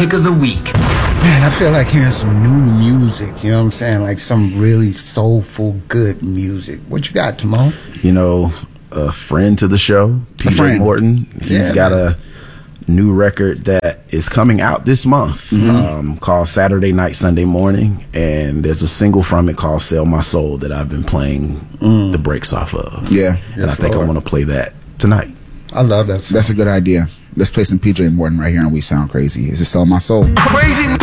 pick of the week. Man, I feel like hearing some new music, you know what I'm saying? Like some really soulful, good music. What you got, Timon? You know, a friend to the show, TJ Morton. He's got a new record that is coming out this month called Saturday Night, Sunday Morning. And there's a single from it called Sell My Soul that I've been playing the breaks off of. Yeah. And I think I want to play that tonight. I love that song. That's a good idea. Let's play some PJ Morton right here on We Sound Crazy. Is it Sell My Soul? Crazy.